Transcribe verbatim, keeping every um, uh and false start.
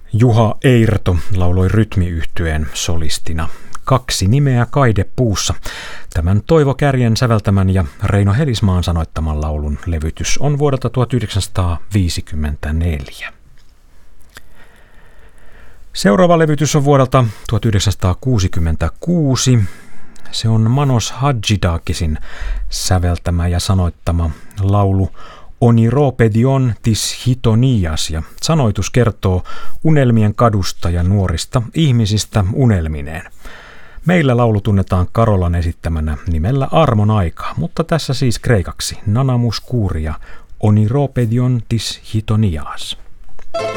Juha Eirto lauloi rytmiyhtyeen solistina. Kaksi nimeä Kaidepuussa. Tämän Toivo Kärjen säveltämän ja Reino Helismaan sanoittaman laulun levytys on vuodelta tuhatyhdeksänsataaviisikymmentäneljä. Seuraava levytys on vuodelta tuhatyhdeksänsataakuusikymmentäkuusi. Se on Manos Hadjidakisin säveltämä ja sanoittama laulu Oniropedion tis hitonias, ja sanoitus kertoo unelmien kadusta ja nuorista ihmisistä unelmineen. Meillä laulu tunnetaan Karolan esittämänä nimellä Armon aika, mutta tässä siis kreikaksi Nana Mouskouri ja Oniropedion tis hitonias.